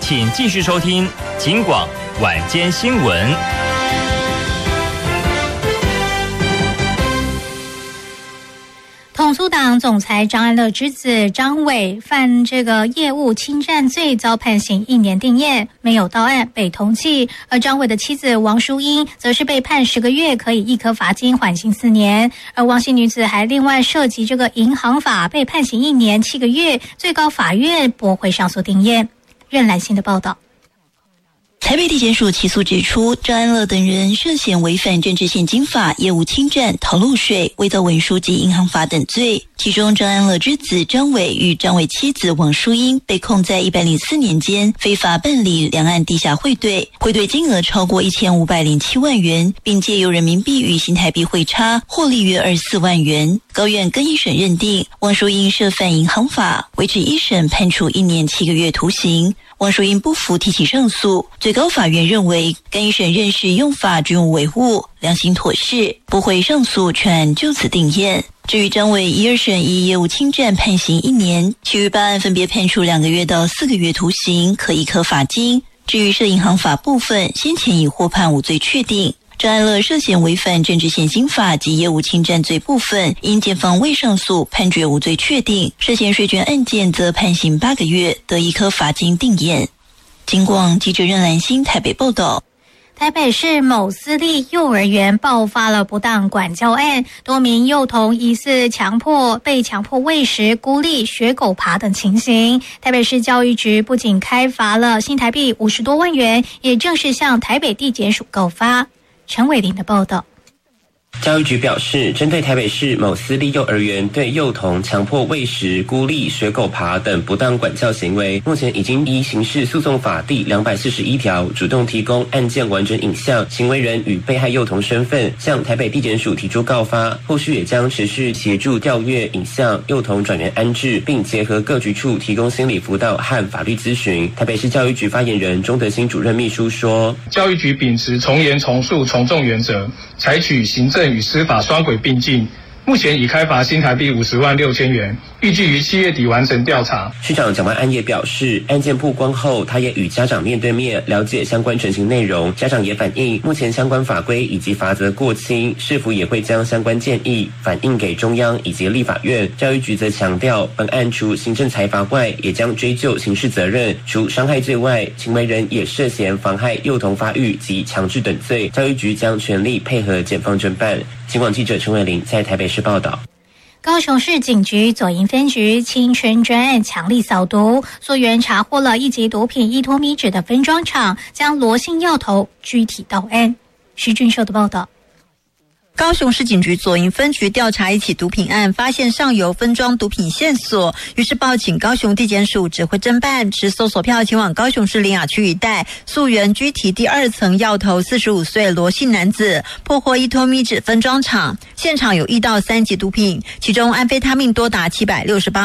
请继续收听警广晚间新闻。 统促党总裁张安乐之子张伟犯这个业务侵占罪，遭判刑1年定谳，没有到案被通缉。而张伟的妻子王淑英则是被判10个月，可以1颗罚金，缓刑4年。而王姓女子还另外涉及这个银行法，被判刑1年7个月，最高法院驳回上诉定谳。任兰心的报道。 台北地检署起诉指出，张安乐等人涉嫌违反政治献金法、业务侵占、逃漏税、伪造文书及银行法等罪。其中，张安乐之子张伟与张伟妻子王淑英被控在104年间非法办理两岸地下汇兑，汇兑金额超过1507万元，并借由人民币与新台币汇差获利约24万元。高院更一审认定王淑英涉犯银行法，维持一审判处1年7个月徒刑。王淑英不服提起上诉，最高法院认为该一审认识用法均无违误，良心妥适，驳回上诉，全案就此定谳。至于张伟1、2审以业务侵占判刑1年，其余8案分别判处2个月到4个月徒刑，可1颗罚金。至于涉银行法部分，先前已获判无罪确定。张安乐涉嫌违反政治献金法及业务侵占罪部分，因检方未上诉，判决无罪确定。涉嫌税捐案件则判刑8个月，得1颗罚金定谳。警广记者任兰心台北报道。 台北市某私立幼儿园爆发了不当管教案，多名幼童疑似被强迫喂食、孤立、学狗爬等情形。台北市教育局不仅开罚了新台币50多万元，也正式向台北地检署告发。陈伟林的报道。 教育局表示，针对台北市某私立幼儿园对幼童强迫喂食、孤立、学狗爬等不当管教行为，目前已经依刑事诉讼法第241条主动提供案件完整影像、行为人与被害幼童身份，向台北地检署提出告发。后续也将持续协助调阅影像、幼童转园安置，并结合各局处提供心理辅导和法律咨询。台北市教育局发言人钟德兴主任秘书说， 教育局秉持从严从速从重原则，采取行政与司法双轨并进，目前已开罚新台币50万6千元，预计于7月底完成调查。 市长蒋万安也表示，案件曝光后，他也与家长面对面了解相关陈情内容。家长也反映，目前相关法规以及罚则过轻，是否也会将相关建议反映给中央以及立法院。教育局则强调，本案除行政裁罚外，也将追究刑事责任。除伤害罪外，行为人也涉嫌妨害幼童发育及强制等罪，教育局将全力配合检方侦办。警广记者陈伟玲在台北市报道。 高雄市警局左营分局青春专案强力扫毒，溯源查获了1级毒品依托米脂的分装厂，将罗姓药头拘提到案。徐俊秀的报道。 高雄市警局左营分局调查一起毒品案，发现上游分装毒品线索，于是报请高雄地检署指挥侦办，持搜索票前往高雄市林雅区一带，溯源拘提第2层药头45岁罗姓男子，破获依托米脂分装厂，现场有1到3级毒品，其中安非他命多达768